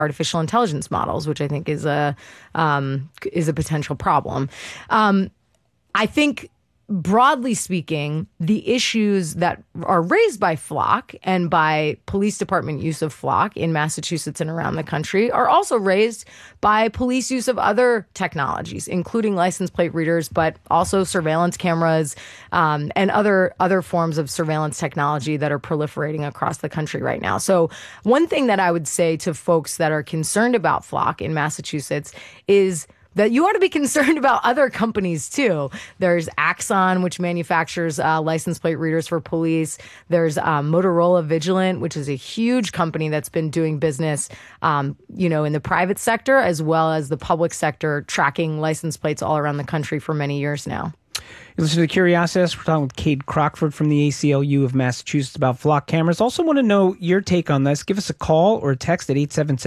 artificial intelligence models, which I think is a potential problem. I think, broadly speaking, the issues that are raised by FLoC and by police department use of FLoC in Massachusetts and around the country are also raised by police use of other technologies, including license plate readers, but also surveillance cameras and other forms of surveillance technology that are proliferating across the country right now. So one thing that I would say to folks that are concerned about FLoC in Massachusetts is that you ought to be concerned about other companies, too. There's Axon, which manufactures license plate readers for police. There's Motorola Vigilant, which is a huge company that's been doing business, in the private sector as well as the public sector, tracking license plates all around the country for many years now. You listen to Curiositas. We're talking with Cade Crockford from the ACLU of Massachusetts about FLoC cameras. Also want to know your take on this. Give us a call or a text at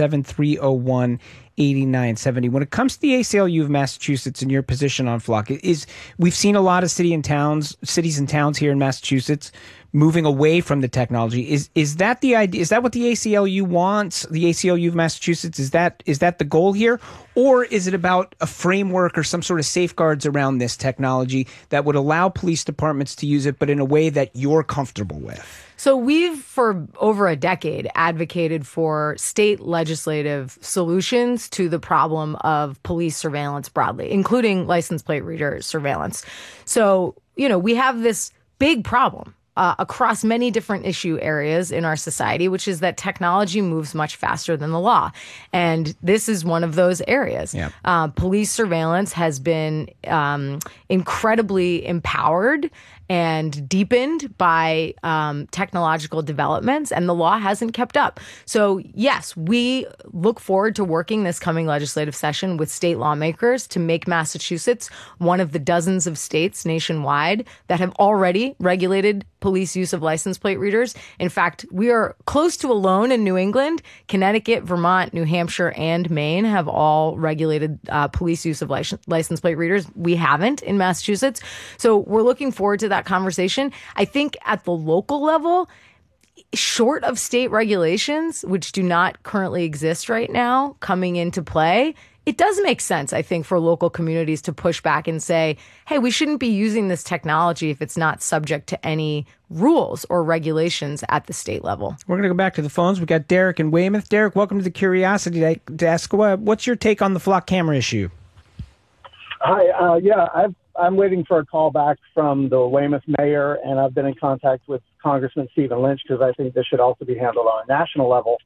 877-301-8970. When it comes to the ACLU of Massachusetts and your position on FLoC, we've seen a lot of cities and towns here in Massachusetts moving away from the technology. Is that the idea? Is that what the ACLU wants? The ACLU of Massachusetts, is that the goal here? Or is it about a framework or some sort of safeguards around this technology that would allow police departments to use it, but in a way that you're comfortable with? So we've, for over a decade, advocated for state legislative solutions to the problem of police surveillance broadly, including license plate reader surveillance. So, we have this big problem across many different issue areas in our society, which is that technology moves much faster than the law. And this is one of those areas. Yep. Police surveillance has been incredibly empowered and deepened by technological developments, and the law hasn't kept up. So, yes, we look forward to working this coming legislative session with state lawmakers to make Massachusetts one of the dozens of states nationwide that have already regulated police use of license plate readers. In fact, we are close to alone in New England. Connecticut, Vermont, New Hampshire, and Maine have all regulated police use of license plate readers. We haven't in Massachusetts. So we're looking forward to that conversation. I think at the local level, short of state regulations, which do not currently exist right now, coming into play, it does make sense, I think, for local communities to push back and say, hey, we shouldn't be using this technology if it's not subject to any rules or regulations at the state level. We're going to go back to the phones. We've got Derek in Weymouth. Derek, welcome to the Curiosity Desk. What's your take on the FLoC camera issue? Hi. I'm waiting for a call back from the Weymouth mayor, and I've been in contact with Congressman Stephen Lynch because I think this should also be handled on a national level.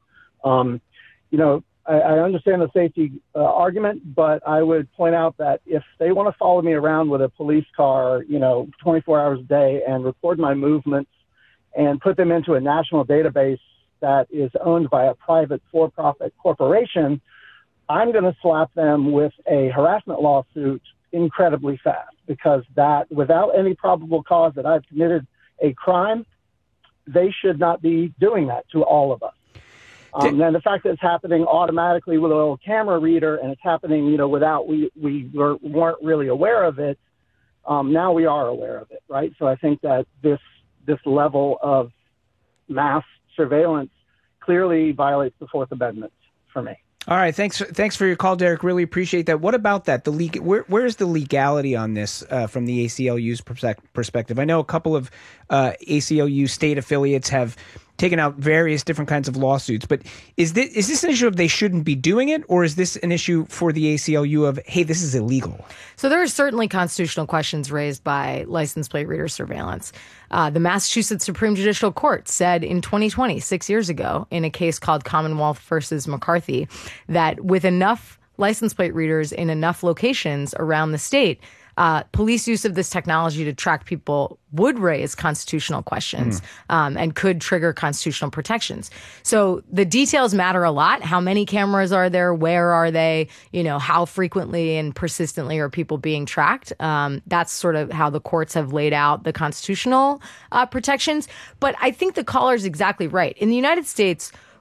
I understand the safety argument, but I would point out that if they want to follow me around with a police car, 24 hours a day and record my movements and put them into a national database that is owned by a private for-profit corporation, I'm going to slap them with a harassment lawsuit incredibly fast, because that, without any probable cause that I've committed a crime, they should not be doing that to all of us. And the fact that it's happening automatically with a little camera reader, and it's happening, without we weren't really aware of it. Now we are aware of it, right? So I think that this level of mass surveillance clearly violates the Fourth Amendment for me. All right, thanks for your call, Derek. Really appreciate that. What about that? Where is the legality on this from the ACLU's perspective? I know a couple of ACLU state affiliates have taken out various different kinds of lawsuits, but is this an issue of they shouldn't be doing it, or is this an issue for the ACLU of, hey, this is illegal? So there are certainly constitutional questions raised by license plate reader surveillance. The Massachusetts Supreme Judicial Court said in 2020, 6 years ago, in a case called Commonwealth versus McCarthy, that with enough license plate readers in enough locations around the state, police use of this technology to track people would raise constitutional questions and could trigger constitutional protections. So the details matter a lot. How many cameras are there? Where are they? How frequently and persistently are people being tracked? That's sort of how the courts have laid out the constitutional protections. But I think the caller is exactly right. In the United States,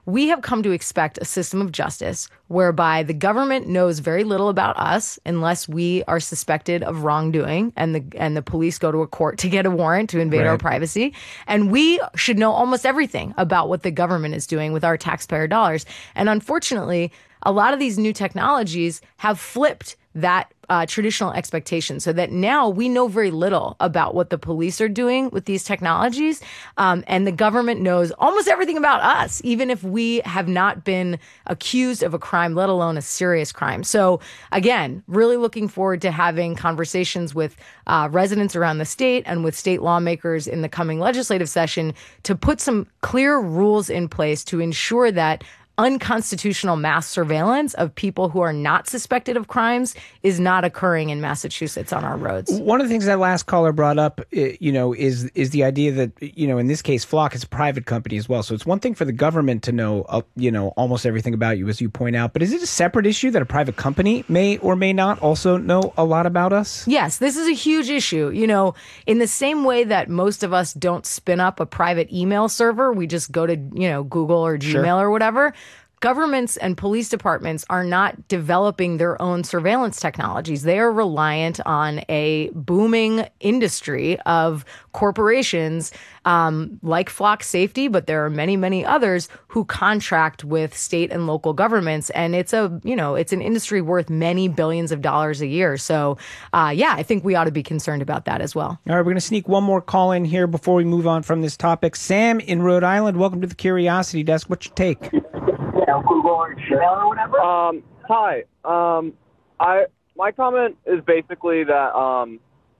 we have come to expect a system of justice whereby the government knows very little about us unless we are suspected of wrongdoing, and the police go to a court to get a warrant to invade our privacy. And we should know almost everything about what the government is doing with our taxpayer dollars. And unfortunately, a lot of these new technologies have flipped that traditional expectation, so that now we know very little about what the police are doing with these technologies, and the government knows almost everything about us, even if we have not been accused of a crime, let alone a serious crime. So again, really looking forward to having conversations with residents around the state and with state lawmakers in the coming legislative session to put some clear rules in place to ensure that unconstitutional mass surveillance of people who are not suspected of crimes is not occurring in Massachusetts on our roads. One of the things that last caller brought up, is the idea that, in this case, Flock is a private company as well. So it's one thing for the government to know, almost everything about you, as you point out. But is it a separate issue that a private company may or may not also know a lot about us? Yes, this is a huge issue. In the same way that most of us don't spin up a private email server, we just go to, Google or Gmail or whatever. Governments and police departments are not developing their own surveillance technologies. They are reliant on a booming industry of corporations like Flock Safety, but there are many, many others who contract with state and local governments. And it's an industry worth many billions of dollars a year. So, I think we ought to be concerned about that as well. All right, we're going to sneak one more call in here before we move on from this topic. Sam in Rhode Island, welcome to the Curiosity Desk. What's your take? Hi. My comment is basically that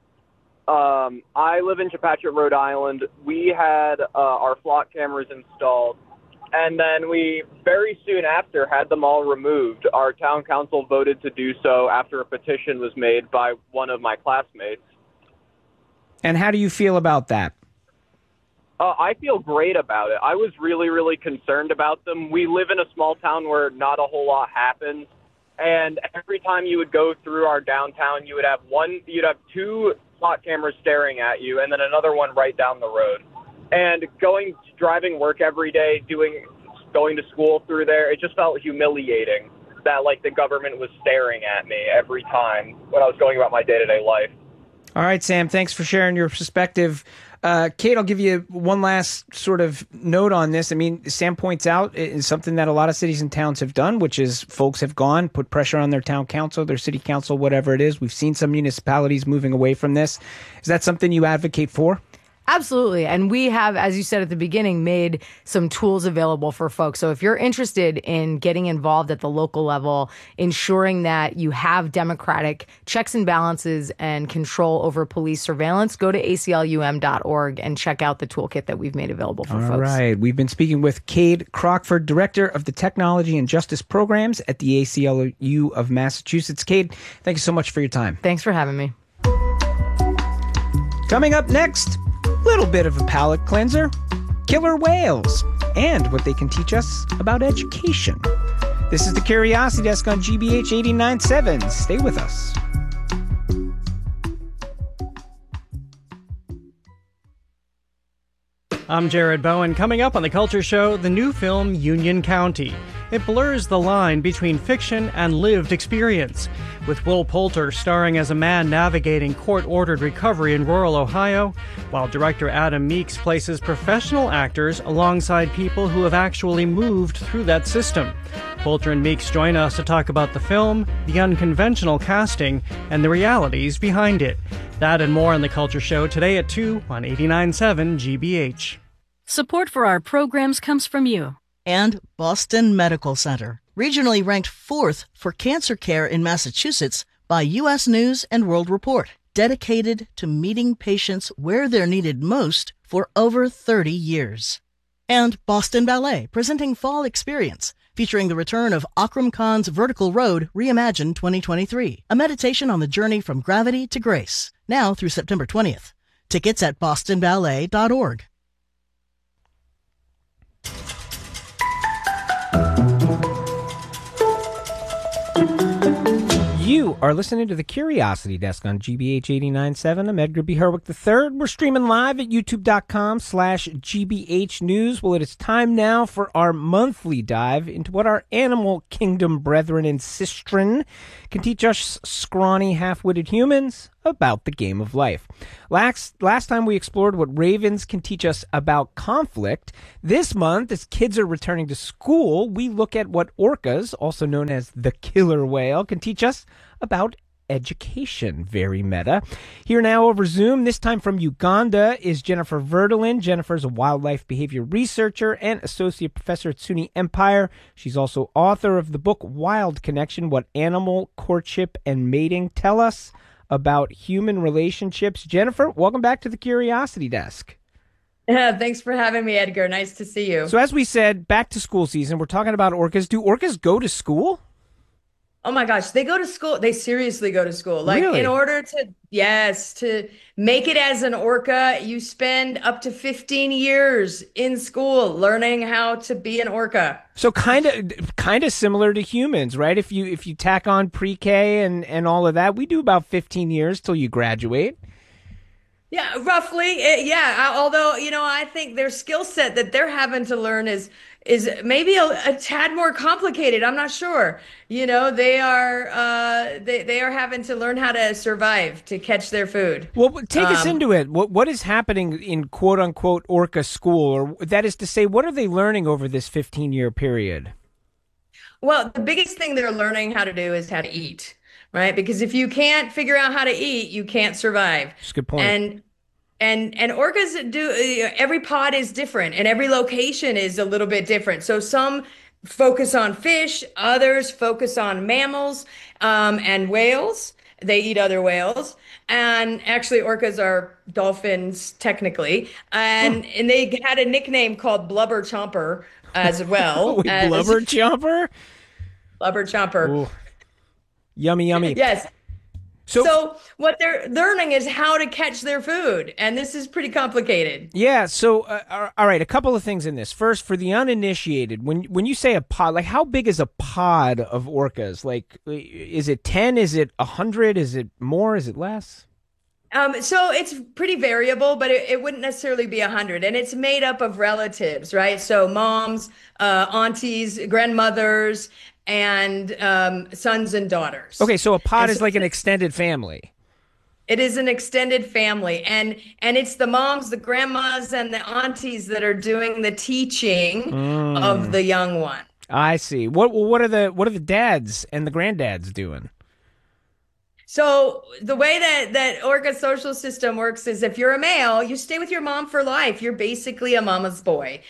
I live in Chepachet, Rhode Island. We had our Flock cameras installed, and then we very soon after had them all removed. Our town council voted to do so after a petition was made by one of my classmates. And how do you feel about that? I feel great about it. I was really, really concerned about them. We live in a small town where not a whole lot happens. And every time you would go through our downtown, you'd have two Flock cameras staring at you and then another one right down the road. And driving work every day, going to school through there, it just felt humiliating that the government was staring at me every time when I was going about my day-to-day life. All right, Sam, thanks for sharing your perspective. Kate, I'll give you one last sort of note on this. I mean, Sam points out it's something that a lot of cities and towns have done, which is folks have put pressure on their town council, their city council, whatever it is. We've seen some municipalities moving away from this. Is that something you advocate for? Absolutely. And we have, as you said at the beginning, made some tools available for folks. So if you're interested in getting involved at the local level, ensuring that you have democratic checks and balances and control over police surveillance, go to aclum.org and check out the toolkit that we've made available for folks. All right. We've been speaking with Cade Crockford, Director of the Technology and Justice Programs at the ACLU of Massachusetts. Cade, thank you so much for your time. Thanks for having me. Coming up next, little bit of a palate cleanser, killer whales, and what they can teach us about education. This is the Curiosity Desk on GBH 89.7. Stay with us. I'm Jared Bowen. Coming up on The Culture Show, the new film Union County. It blurs the line between fiction and lived experience. With Will Poulter starring as a man navigating court-ordered recovery in rural Ohio, while director Adam Meeks places professional actors alongside people who have actually moved through that system. Poulter and Meeks join us to talk about the film, the unconventional casting, and the realities behind it. That and more on The Culture Show today at 2 on 89.7 GBH. Support for our programs comes from you. And Boston Medical Center, regionally ranked 4th for cancer care in Massachusetts by U.S. News and World Report, dedicated to meeting patients where they're needed most for over 30 years. And Boston Ballet, presenting Fall Experience, featuring the return of Akram Khan's Vertical Road Reimagined 2023, a meditation on the journey from gravity to grace, now through September 20th. Tickets at bostonballet.org. You are listening to the Curiosity Desk on GBH 89.7. I'm Edgar B. Herwick III. We're streaming live at youtube.com/GBH News. Well, it is time now for our monthly dive into what our animal kingdom brethren in Sistren can teach us scrawny, half-witted humans about the game of life. Last time we explored what ravens can teach us about conflict. This month, as kids are returning to school, we look at what orcas, also known as the killer whale, can teach us about education. Very meta. Here now over Zoom, this time from Uganda, is Jennifer Verdelin. Jennifer's a wildlife behavior researcher and associate professor at SUNY Empire. She's also author of the book Wild Connection: What Animal Courtship and Mating Tell Us About Human Relationships. Jennifer, welcome back to the Curiosity Desk. Yeah, thanks for having me, Edgar. Nice to see you. So as we said, back to school season. We're talking about orcas. Do orcas go to school? Oh my gosh, they go to school. They seriously go to school. Like Really? in order to, yes, to make it as an orca, you spend up to 15 years in school learning how to be an orca. So kind of similar to humans, right? If you tack on pre-K and all of that, we do about 15 years till you graduate. Yeah, roughly. Yeah. Although, I think their skill set that they're having to learn is maybe a tad more complicated. I'm not sure. They are they are having to learn how to survive, to catch their food. Well, take us into it. What is happening in quote unquote orca school, or that is to say, what are they learning over this 15-year period? Well, the biggest thing they're learning how to do is how to eat, right? Because if you can't figure out how to eat, you can't survive. That's a good point. And orcas do, every pod is different and every location is a little bit different. So some focus on fish, others focus on mammals, and whales. They eat other whales. And actually orcas are dolphins technically. And they had a nickname called Blubber Chomper as well. Wait, Blubber Chomper? Blubber Chomper. Ooh. Yummy, yummy. Yes. So what they're learning is how to catch their food, and this is pretty complicated. Yeah. So, all right, a couple of things in this. First, for the uninitiated, when you say a pod, like how big is a pod of orcas? Like, is it 10? Is it 100? Is it more? Is it less? So it's pretty variable, but it wouldn't necessarily be 100, and it's made up of relatives, right? So moms, aunties, grandmothers, and sons and daughters. Okay, so a pod is like an extended family. It is an extended family, and it's the moms, the grandmas, and the aunties that are doing the teaching of the young one. I see. What are the dads and the granddads doing? So the way that orca social system works is if you're a male, you stay with your mom for life. You're basically a mama's boy.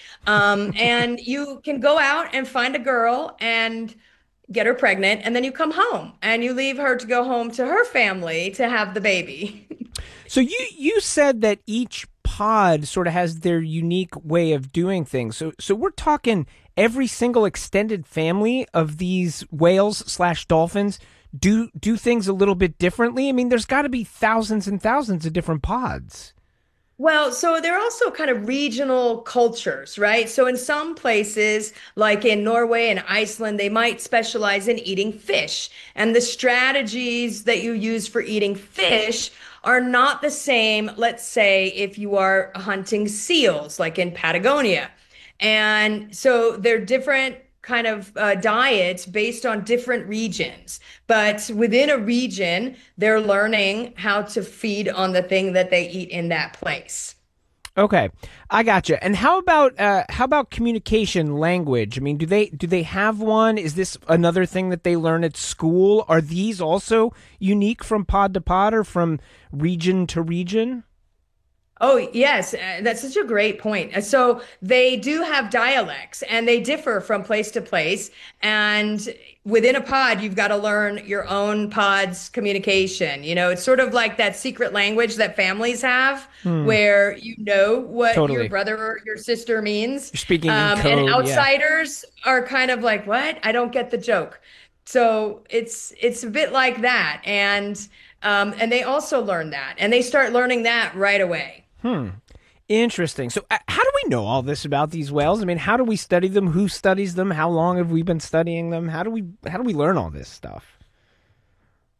And you can go out and find a girl and get her pregnant, and then you come home and you leave her to go home to her family to have the baby. So you said that each pod sort of has their unique way of doing things. So we're talking every single extended family of these whales/dolphins do things a little bit differently. I mean, there's got to be thousands and thousands of different pods. Well, so they're also kind of regional cultures, right? So in some places, like in Norway and Iceland, they might specialize in eating fish. And the strategies that you use for eating fish are not the same, let's say, if you are hunting seals, like in Patagonia. And so they're different kind of diets based on different regions. But within a region, they're learning how to feed on the thing that they eat in that place. Okay, I gotcha. And how about communication, language? I mean, do they have one? Is this another thing that they learn at school? Are these also unique from pod to pod or from region to region? Oh, yes. That's such a great point. So they do have dialects and they differ from place to place. And within a pod, you've got to learn your own pod's communication. It's sort of like that secret language that families have where you know what your brother or your sister means. You're speaking in code, and outsiders are kind of like, what? I don't get the joke. So it's a bit like that. And they also learn that and they start learning that right away. Interesting. So how do we know all this about these whales? I mean, how do we study them? Who studies them? How long have we been studying them? How do we learn all this stuff?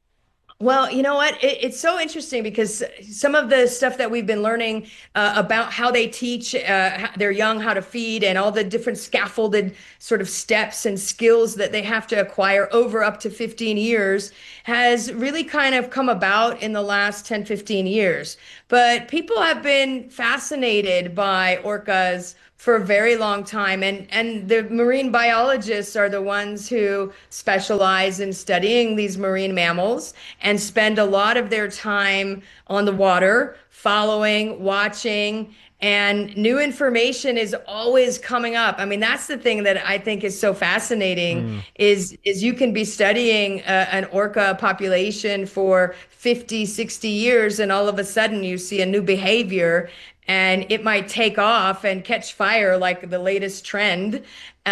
Well, you know what? It's so interesting because some of the stuff that we've been learning about how they teach their young how to feed and all the different scaffolded sort of steps and skills that they have to acquire over up to 15 years has really kind of come about in the last 10, 15 years. But people have been fascinated by orcas for a very long time. And the marine biologists are the ones who specialize in studying these marine mammals and spend a lot of their time on the water, following, watching, and new information is always coming up. I mean, that's the thing that I think is so fascinating is you can be studying an orca population for 50, 60 years, and all of a sudden you see a new behavior and it might take off and catch fire like the latest trend,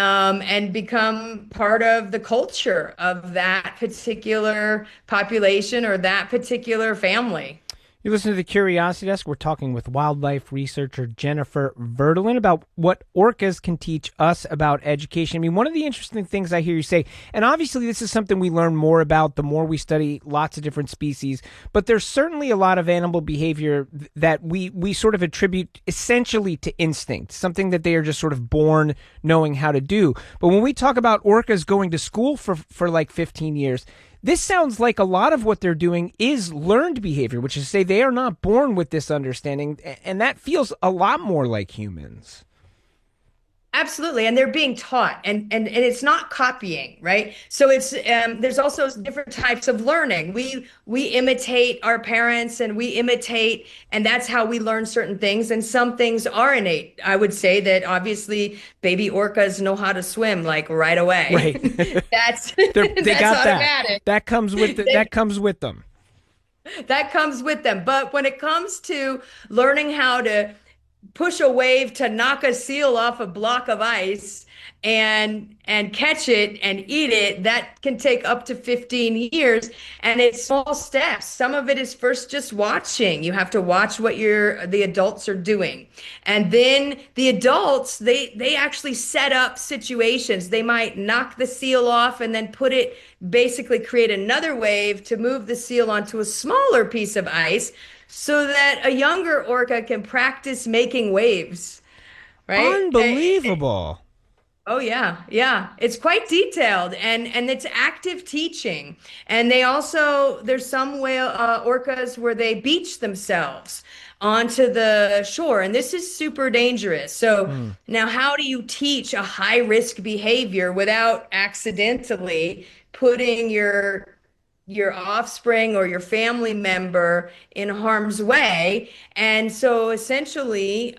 and become part of the culture of that particular population or that particular family. You listen to the Curiosity Desk. We're talking with wildlife researcher Jennifer Verdolin about what orcas can teach us about education. I mean, one of the interesting things I hear you say, and obviously this is something we learn more about the more we study lots of different species, but there's certainly a lot of animal behavior that we sort of attribute essentially to instinct, something that they are just sort of born knowing how to do. But when we talk about orcas going to school for like 15 years, this sounds like a lot of what they're doing is learned behavior, which is to say they are not born with this understanding, and that feels a lot more like humans. Absolutely. And they're being taught and it's not copying, right? So it's there's also different types of learning. We imitate our parents and we imitate, and that's how we learn certain things. And some things are innate. I would say that obviously baby orcas know how to swim like right away. Right. That's they that's got automatic. That comes with that comes with them. That comes with them. But when it comes to learning how to push a wave to knock a seal off a block of ice and catch it and eat it, that can take up to 15 years. And it's small steps. Some of it is first just watching. You have to watch what the adults are doing. And then the adults, they actually set up situations. They might knock the seal off and then basically create another wave to move the seal onto a smaller piece of ice, so that a younger orca can practice making waves, right? Unbelievable. Oh, yeah. Yeah. It's quite detailed and it's active teaching. And there's some whale orcas where they beach themselves onto the shore. And this is super dangerous. So now how do you teach a high risk behavior without accidentally putting your offspring or your family member in harm's way? And so essentially,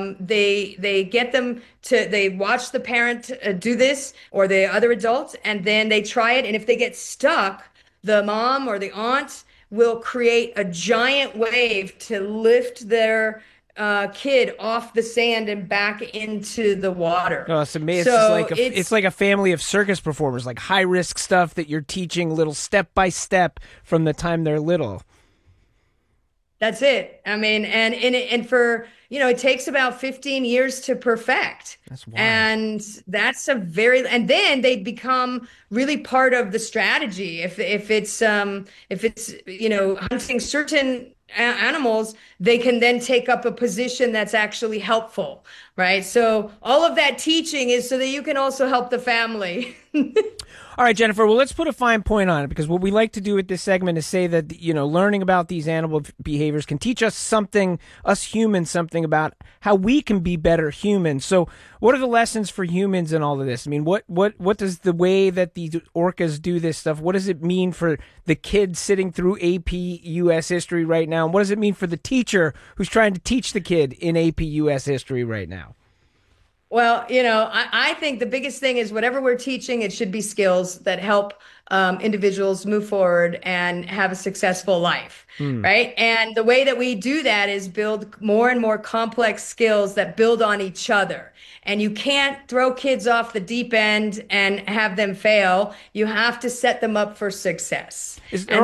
they get them they watch the parent do this or the other adults, and then they try it. And if they get stuck, the mom or the aunt will create a giant wave to lift their kid off the sand and back into the water. Oh, it's amazing. So it's like a family of circus performers, like high risk stuff that you're teaching little step by step from the time they're little. That's it. I mean, and for, it takes about 15 years to perfect. That's wild. And that's and then they become really part of the strategy. If it's hunting certain animals, they can then take up a position that's actually helpful, right? So all of that teaching is so that you can also help the family. All right, Jennifer, well, let's put a fine point on it, because what we like to do with this segment is say that, learning about these animal behaviors can teach us humans, something about how we can be better humans. So what are the lessons for humans in all of this? I mean, what does the way that these orcas do this stuff, what does it mean for the kid sitting through AP U.S. history right now? And what does it mean for the teacher who's trying to teach the kid in AP U.S. history right now? Well, I think the biggest thing is whatever we're teaching, it should be skills that help individuals move forward and have a successful life, right? And the way that we do that is build more and more complex skills that build on each other. And you can't throw kids off the deep end and have them fail. You have to set them up for success.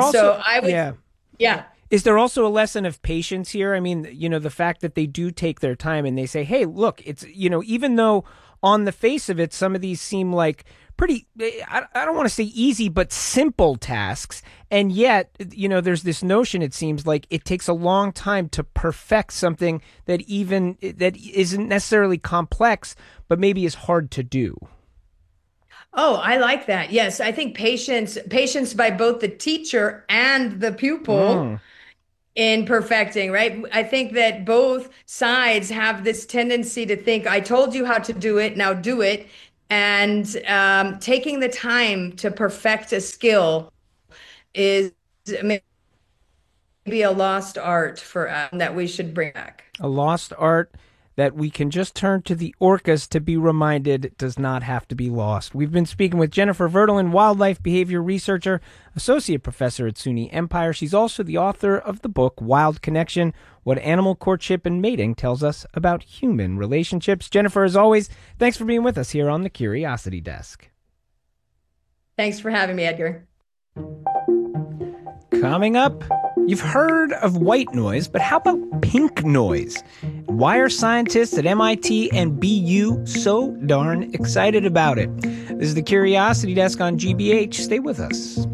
Yeah. Is there also a lesson of patience here? I mean, the fact that they do take their time and they say, hey, look, it's, even though on the face of it, some of these seem like pretty, I don't want to say easy, but simple tasks. And yet, there's this notion, it seems like it takes a long time to perfect something that isn't necessarily complex, but maybe is hard to do. Oh, I like that. Yes, I think patience by both the teacher and the pupil in perfecting, right? I think that both sides have this tendency to think, I told you how to do it, now do it. And taking the time to perfect a skill is maybe a lost art for us that we should bring back. A lost art that we can just turn to the orcas to be reminded does not have to be lost. We've been speaking with Jennifer Verdelin, wildlife behavior researcher, associate professor at SUNY Empire. She's also the author of the book Wild Connection, What Animal Courtship and Mating Tells Us About Human Relationships. Jennifer, as always, thanks for being with us here on the Curiosity Desk. Thanks for having me, Edgar. Coming up, you've heard of white noise, but how about pink noise? Why are scientists at MIT and BU so darn excited about it? This is the Curiosity Desk on GBH. Stay with us.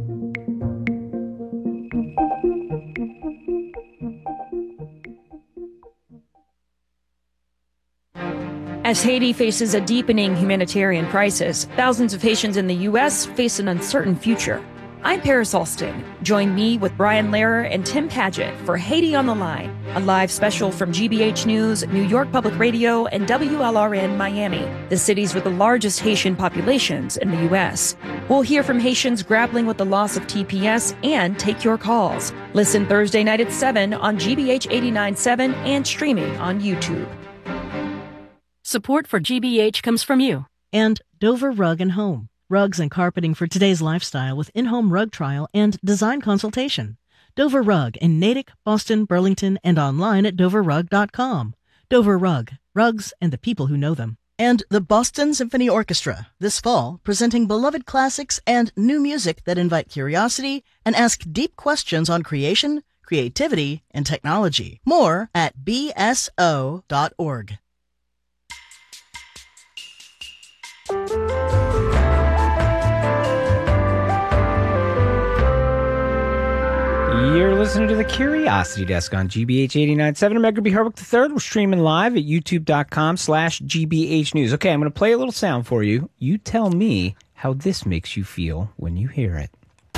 As Haiti faces a deepening humanitarian crisis, thousands of Haitians in the U.S. face an uncertain future. I'm Paris Alston. Join me with Brian Lehrer and Tim Padgett for Haiti on the Line, a live special from GBH News, New York Public Radio, and WLRN Miami, the cities with the largest Haitian populations in the U.S. We'll hear from Haitians grappling with the loss of TPS and take your calls. Listen Thursday night at 7 on GBH 89.7 and streaming on YouTube. Support for GBH comes from you. And Dover Rug and Home. Rugs and carpeting for today's lifestyle with in-home rug trial and design consultation. Dover Rug in Natick, Boston, Burlington, and online at doverrug.com. Dover Rug. Rugs and the people who know them. And the Boston Symphony Orchestra, this fall, presenting beloved classics and new music that invite curiosity and ask deep questions on creation, creativity, and technology. More at bso.org. You're listening to the Curiosity Desk on GBH 89.7. I'm Edgar B. Herwick III. We're streaming live at youtube.com/GBH News. Okay, I'm going to play a little sound for you. You tell me how this makes you feel when you hear it.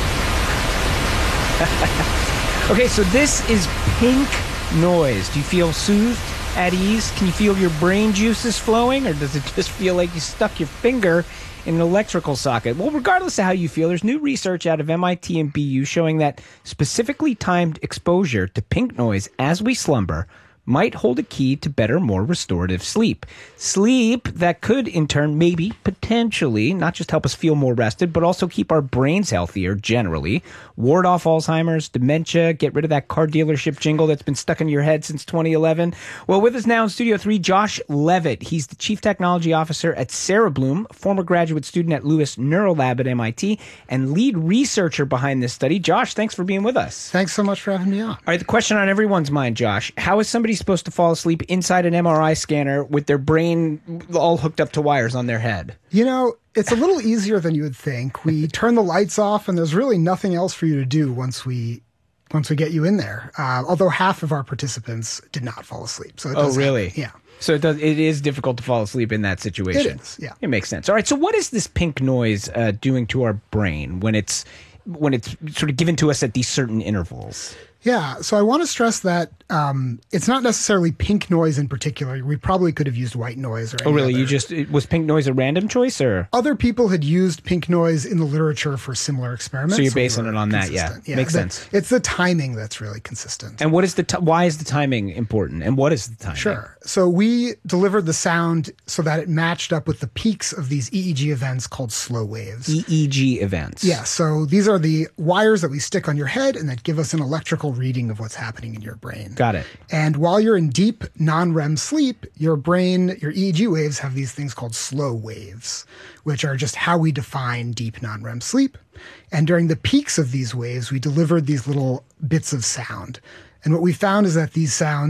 Okay, so this is pink noise. Do you feel soothed, at ease? Can you feel your brain juices flowing, or does it just feel like you stuck your finger in an electrical socket? Well, regardless of how you feel, there's new research out of MIT and BU showing that specifically timed exposure to pink noise as we slumber might hold a key to better, more restorative sleep. Sleep that could, in turn, maybe, potentially, not just help us feel more rested, but also keep our brains healthier generally, ward off Alzheimer's, dementia, get rid of that car dealership jingle that's been stuck in your head since 2011. Well, with us now in Studio 3, Josh Levitt. He's the Chief Technology Officer at Sarah Bloom, former graduate student at Lewis Neurolab at MIT, and lead researcher behind this study. Josh, thanks for being with us. Thanks so much for having me on. All right, the question on everyone's mind, Josh, how is somebody supposed to fall asleep inside an MRI scanner with their brain all hooked up to wires on their head? You know, it's a little easier than you would think. We turn the lights off, and there's really nothing else for you to do once we get you in there. Although half of our participants did not fall asleep. So it does really? happen. Yeah. So it is difficult to fall asleep in that situation. It is, yeah. It makes sense. All right, so what is this pink noise doing to our brain when it's sort of given to us at these certain intervals? Yeah, so I want to stress that it's not necessarily pink noise in particular. We probably could have used white noise or anything. Oh, really? Was pink noise a random choice, or? Other people had used pink noise in the literature for similar experiments. So you're basing it on that, yeah. Makes sense. It's the timing that's really consistent. And what is why is the timing important? And what is the timing? Sure. So we delivered the sound so that it matched up with the peaks of these EEG events called slow waves. EEG events. Yeah, so these are the wires that we stick on your head and that give us an electrical reading of what's happening in your brain. Got it. And while you're in deep non-REM sleep, your brain, your EEG waves have these things called slow waves, which are just how we define deep non-REM sleep. And during the peaks of these waves, we delivered these little bits of sound. And what we found is that these sounds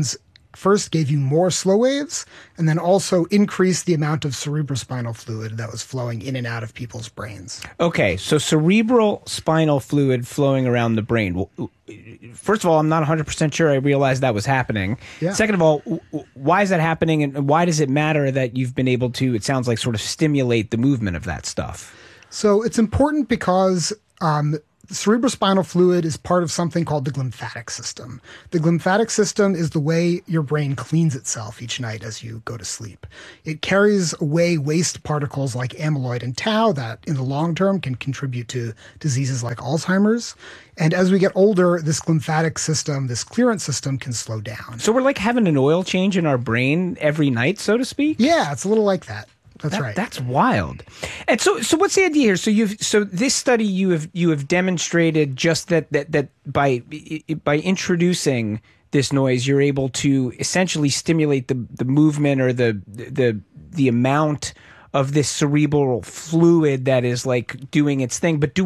first gave you more slow waves and then also increased the amount of cerebrospinal fluid that was flowing in and out of people's brains. Okay, so cerebral spinal fluid flowing around the brain. Well, first of all, I'm not 100% sure I realized that was happening. Yeah. Second of all, why is that happening, and why does it matter that you've been able to, it sounds like, sort of stimulate the movement of that stuff? So it's important because cerebrospinal fluid is part of something called the glymphatic system. The glymphatic system is the way your brain cleans itself each night as you go to sleep. It carries away waste particles like amyloid and tau that in the long term can contribute to diseases like Alzheimer's. And as we get older, this glymphatic system, this clearance system can slow down. So we're like having an oil change in our brain every night, so to speak? Yeah, it's a little like that. That's right. That's wild. And so what's the idea here? So this study you have demonstrated just that by introducing this noise, you're able to essentially stimulate the movement or the amount of this cerebral fluid that is like doing its thing. But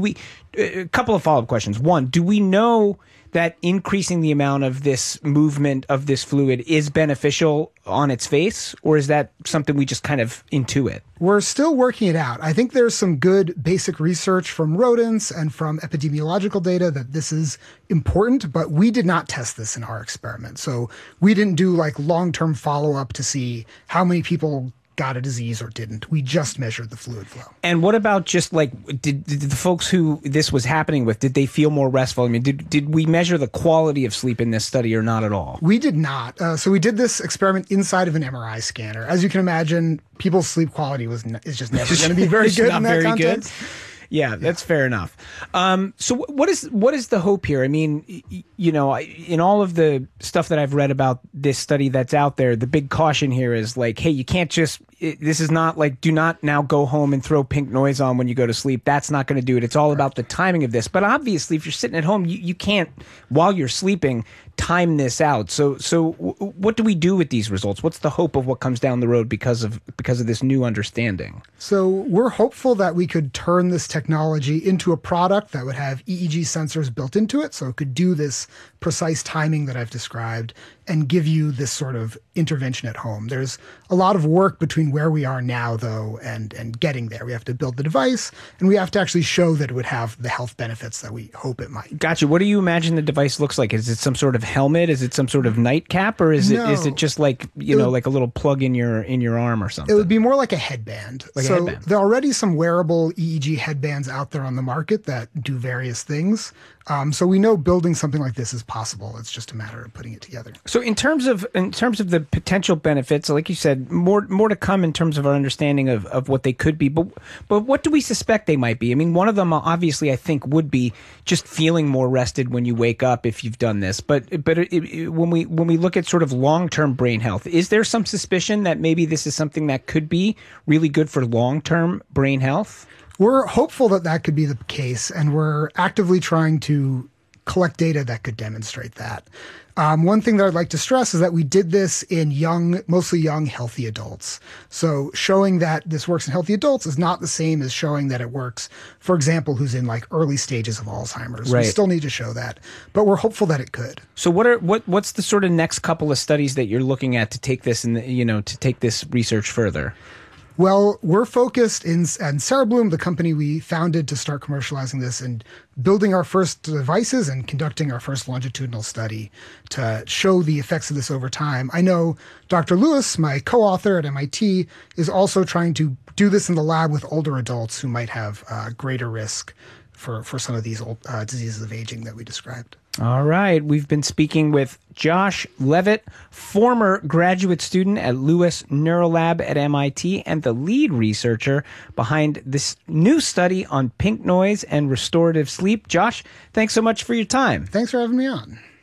a couple of follow-up questions. One, do we know that increasing the amount of this movement of this fluid is beneficial on its face, or is that something we just kind of intuit? We're still working it out. I think there's some good basic research from rodents and from epidemiological data that this is important, but we did not test this in our experiment. So we didn't do like long-term follow-up to see how many people got a disease or didn't. We just measured the fluid flow. And what about just like, did the folks who this was happening with, did they feel more restful? I mean, did we measure the quality of sleep in this study or not at all? We did not. So we did this experiment inside of an MRI scanner. As you can imagine, people's sleep quality is just never going to be very good in that context. Yeah, that's fair enough. So what is the hope here? I mean, you know, in all of the stuff that I've read about this study that's out there, the big caution here is like, hey, you can't just, this is not like, do not now go home and throw pink noise on when you go to sleep. That's not going to do it. It's all about the timing of this. But obviously, if you're sitting at home, you can't, while you're sleeping, time this out. So what do we do with these results? What's the hope of what comes down the road because of this new understanding? So we're hopeful that we could turn this technology into a product that would have EEG sensors built into it, so it could do this precise timing that I've described and give you this sort of intervention at home. There's a lot of work between where we are now, though, and getting there. We have to build the device, and we have to actually show that it would have the health benefits that we hope it might. Gotcha. What do you imagine the device looks like? Is it some sort of helmet? Is it some sort of nightcap? Or is it just like, like a little plug in your arm or something? It would be more like a headband. There are already some wearable EEG headbands out there on the market that do various things. So we know building something like this is possible. It's just a matter of putting it together. So in terms of the potential benefits, like you said, more to come in terms of our understanding of what they could be. But what do we suspect they might be? I mean, one of them obviously I think would be just feeling more rested when you wake up if you've done this. But when we look at sort of long-term brain health, is there some suspicion that maybe this is something that could be really good for long-term brain health? We're hopeful that that could be the case, and we're actively trying to collect data that could demonstrate that. One thing that I'd like to stress is that we did this in mostly young, healthy adults. So showing that this works in healthy adults is not the same as showing that it works, for example, who's in like early stages of Alzheimer's. Right. We still need to show that, but we're hopeful that it could. So what's the sort of next couple of studies that you're looking at to take this to take this research further? Well, we're focused in Cerebloom, the company we founded to start commercializing this, and building our first devices and conducting our first longitudinal study to show the effects of this over time. I know Dr. Lewis, my co-author at MIT, is also trying to do this in the lab with older adults who might have greater risk for some of these old diseases of aging that we described. All right. We've been speaking with Josh Levitt, former graduate student at Lewis Neurolab at MIT and the lead researcher behind this new study on pink noise and restorative sleep. Josh, thanks so much for your time. Thanks for having me on.